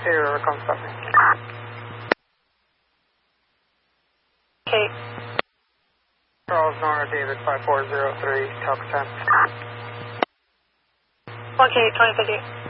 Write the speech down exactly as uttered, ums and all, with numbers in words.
Here comes copy. Kate. Charles Nora, David five four zero three, Talk ten. one K, twenty fifty.